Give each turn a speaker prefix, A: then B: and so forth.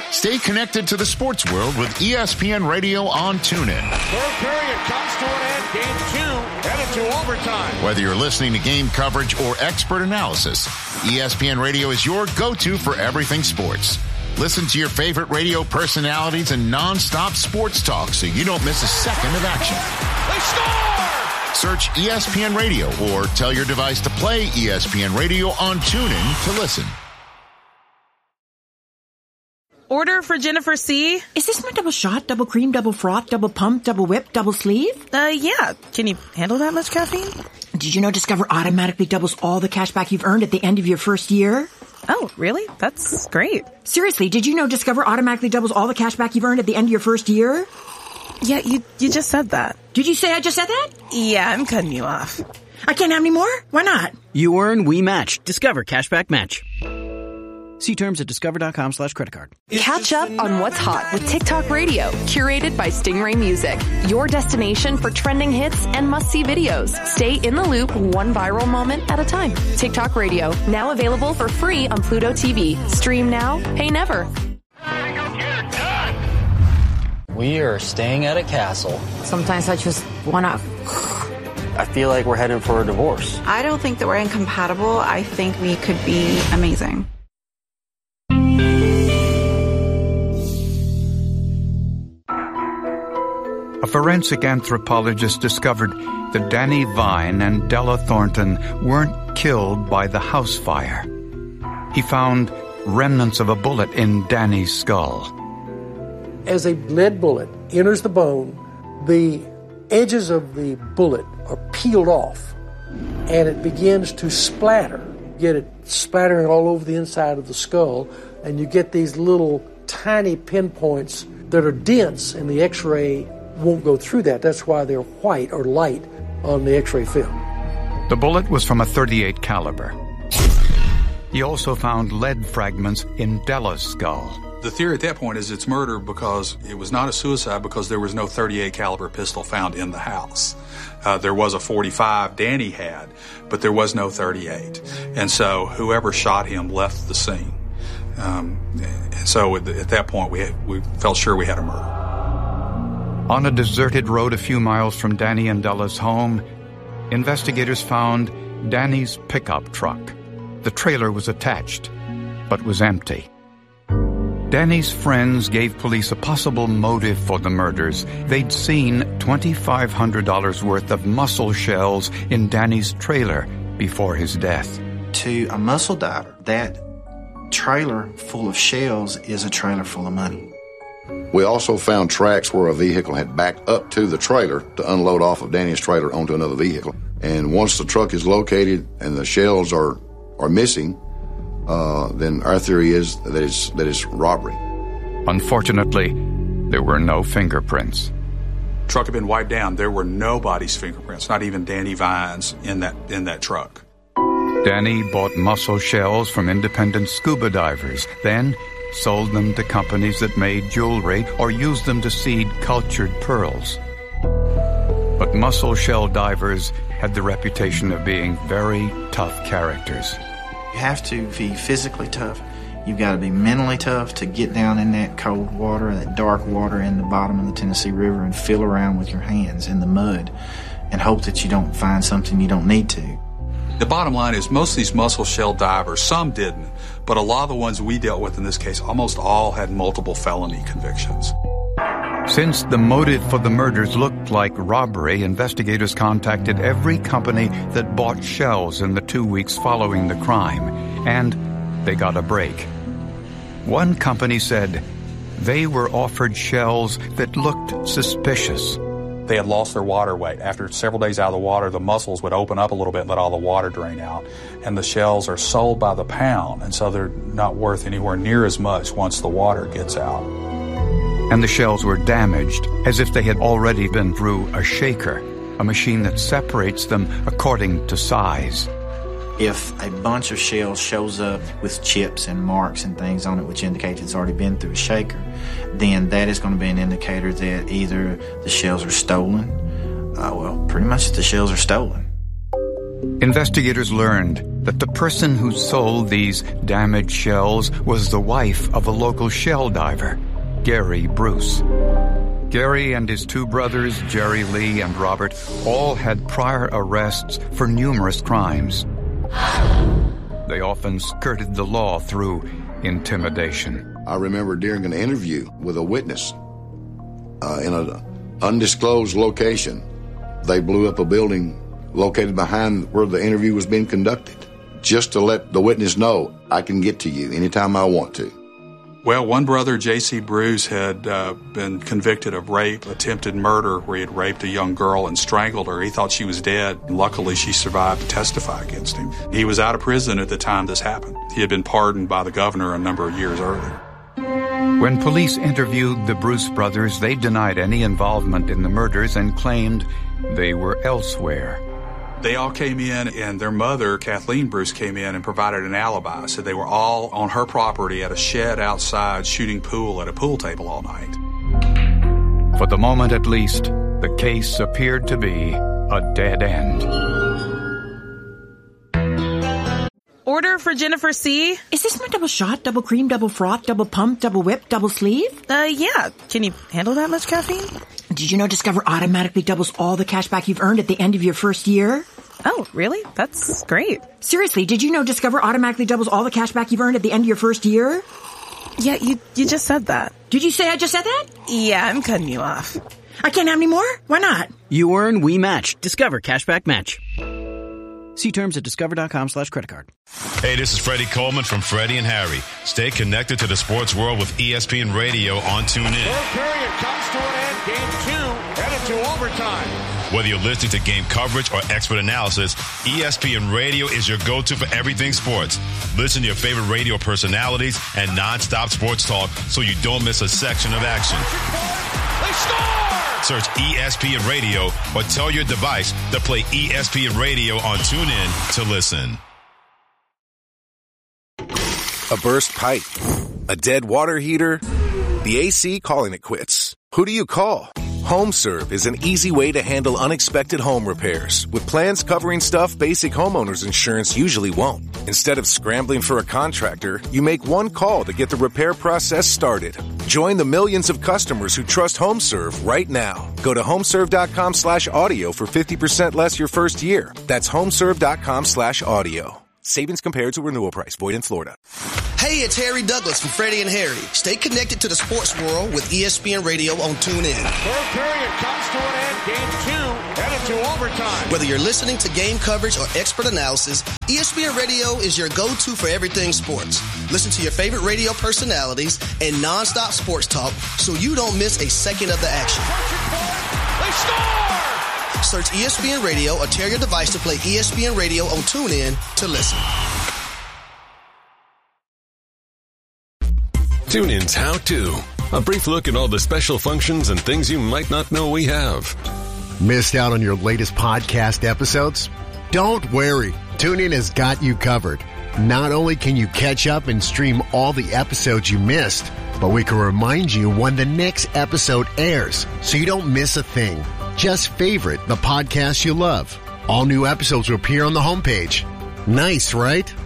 A: Stay connected to the sports world with ESPN Radio on TuneIn.
B: Third period comes to an end. Game 2 headed to overtime.
A: Whether you're listening to game coverage or expert analysis, ESPN Radio is your go-to for everything sports. Listen to your favorite radio personalities and non-stop sports talk so you don't miss a second of action.
B: They score!
A: Search ESPN Radio or tell your device to play ESPN Radio on TuneIn to listen.
C: Order for Jennifer C.
D: Is this my double shot, double cream, double froth, double pump, double whip, double sleeve?
C: Yeah. Can you handle that much caffeine?
D: Did you know Discover automatically doubles all the cash back you've earned at the end of your first year?
C: Oh, really? That's great.
D: Seriously, did you know Discover automatically doubles all the cash back you've earned at the end of your first year?
C: Yeah, you just said that.
D: Did you say I just said that?
C: Yeah, I'm cutting you off.
D: I can't have any more? Why not?
E: You earn, we match. Discover Cashback Match. See terms at discover.com/creditcard.
F: Catch up on what's hot with TikTok Radio, curated by Stingray Music. Your destination for trending hits and must-see videos. Stay in the loop, one viral moment at a time. TikTok Radio, now available for free on Pluto TV. Stream now, pay never.
G: We are staying at a castle.
H: Sometimes I just want to...
G: I feel like we're heading for a divorce.
I: I don't think that we're incompatible. I think we could be amazing.
J: A forensic anthropologist discovered that Danny Vine and Della Thornton weren't killed by the house fire. He found remnants of a bullet in Danny's skull.
K: As a lead bullet enters the bone, the edges of the bullet are peeled off, and it begins to splatter. You get it splattering all over the inside of the skull, and you get these little tiny pinpoints that are dense, and the X-ray won't go through that. That's why they're white or light on the X-ray film.
J: The bullet was from a .38 caliber. He also found lead fragments in Della's skull.
L: The theory at that point is it's murder because it was not a suicide because there was no .38 caliber pistol found in the house. There was a .45 Danny had, but there was no .38. And so whoever shot him left the scene. And so at that point we felt sure we had a murder.
J: On a deserted road a few miles from Danny and Della's home, investigators found Danny's pickup truck. The trailer was attached, but was empty. Danny's friends gave police a possible motive for the murders. They'd seen $2,500 worth of mussel shells in Danny's trailer before his death.
M: To a mussel diver, that trailer full of shells is a trailer full of money.
N: We also found tracks where a vehicle had backed up to the trailer to unload off of Danny's trailer onto another vehicle. And once the truck is located and the shells are missing, then our theory is that it's robbery.
J: Unfortunately, there were no fingerprints.
L: The truck had been wiped down. There were nobody's fingerprints, not even Danny Vine's in that truck.
J: Danny bought mussel shells from independent scuba divers, then sold them to companies that made jewelry or used them to seed cultured pearls. But mussel shell divers had the reputation of being very tough characters.
M: You have to be physically tough. You've got to be mentally tough to get down in that cold water, that dark water in the bottom of the Tennessee River and feel around with your hands in the mud and hope that you don't find something you don't need to.
L: The bottom line is most of these mussel shell divers, some didn't, but a lot of the ones we dealt with in this case, almost all had multiple felony convictions.
J: Since the motive for the murders looked like robbery, investigators contacted every company that bought shells in the 2 weeks following the crime, and they got a break. One company said they were offered shells that looked suspicious.
L: They had lost their water weight. After several days out of the water, the mussels would open up a little bit and let all the water drain out. And the shells are sold by the pound, and so they're not worth anywhere near as much once the water gets out.
J: And the shells were damaged, as if they had already been through a shaker, a machine that separates them according to size.
M: If a bunch of shells shows up with chips and marks and things on it, which indicates it's already been through a shaker, then that is going to be an indicator that either the shells are stolen, pretty much the shells are stolen.
J: Investigators learned that the person who sold these damaged shells was the wife of a local shell diver, Gary Bruce. Gary and his two brothers, Jerry Lee and Robert, all had prior arrests for numerous crimes. They often skirted the law through intimidation.
N: I remember during an interview with a witness in an undisclosed location, they blew up a building located behind where the interview was being conducted, just to let the witness know, I can get to you anytime I want to.
L: Well, one brother, J.C. Bruce, had been convicted of rape, attempted murder, where he had raped a young girl and strangled her. He thought she was dead. Luckily, she survived to testify against him. He was out of prison at the time this happened. He had been pardoned by the governor a number of years earlier.
J: When police interviewed the Bruce brothers, they denied any involvement in the murders and claimed they were elsewhere.
L: They all came in, and their mother, Kathleen Bruce, came in and provided an alibi. Said they were all on her property at a shed outside shooting pool at a pool table all night.
J: For the moment at least, the case appeared to be a dead end.
C: Order for Jennifer C.
D: Is this my double shot, double cream, double froth, double pump, double whip, double sleeve?
C: Yeah. Can you handle that much caffeine?
D: Did you know Discover automatically doubles all the cash back you've earned at the end of your first year?
C: Oh, really? That's great.
D: Seriously, did you know Discover automatically doubles all the cash back you've earned at the end of your first year?
C: Yeah, you just said that.
D: Did you say I just said that?
C: Yeah, I'm cutting you off.
D: I can't have any more? Why not?
E: You earn, we match. Discover Cashback Match. See terms at discover.com/creditcard.
O: Hey, this is Freddie Coleman from Freddie and Harry. Stay connected to the sports world with ESPN Radio on TuneIn.
B: Third period comes to an end. Game 2 headed to overtime.
O: Whether you're listening to game coverage or expert analysis, ESPN Radio is your go-to for everything sports. Listen to your favorite radio personalities and non-stop sports talk so you don't miss a section of action.
B: They score!
O: Search ESPN Radio or tell your device to play ESPN Radio on TuneIn to listen.
P: A burst pipe, a dead water heater, the AC calling it quits. Who do you call? HomeServe is an easy way to handle unexpected home repairs with plans covering stuff basic homeowners insurance usually won't. Instead of scrambling for a contractor, you make one call to get the repair process started. Join the millions of customers who trust HomeServe right now. Go to homeserve.com/audio for 50% less your first year. That's homeserve.com/audio. Savings compared to renewal price. Void in Florida.
Q: Hey, it's Harry Douglas from Freddie and Harry. Stay connected to the sports world with ESPN Radio on TuneIn.
B: Third period comes to an end. Game 2 headed to overtime.
Q: Whether you're listening to game coverage or expert analysis, ESPN Radio is your go-to for everything sports. Listen to your favorite radio personalities and non-stop sports talk so you don't miss a second of the action.
B: They score!
Q: Search ESPN Radio or tell your device to play ESPN Radio on TuneIn to listen.
R: TuneIn's How To. A brief look at all the special functions and things you might not know we have.
S: Missed out on your latest podcast episodes? Don't worry. TuneIn has got you covered. Not only can you catch up and stream all the episodes you missed, but we can remind you when the next episode airs so you don't miss a thing. Just favorite the podcast you love. All new episodes will appear on the homepage. Nice, right?